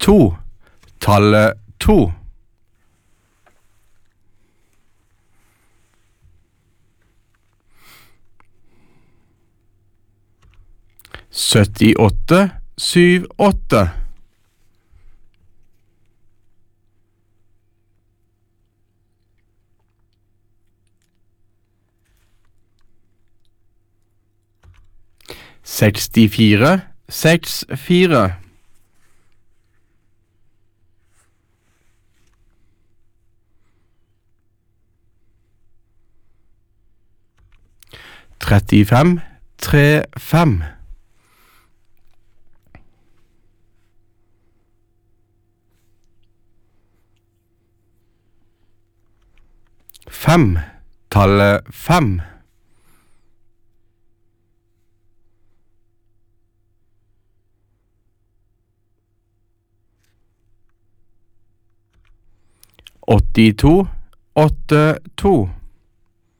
to, tallet to. 78, 78. 64, 64. 35, 35. 5, tallet 5. 82, 82.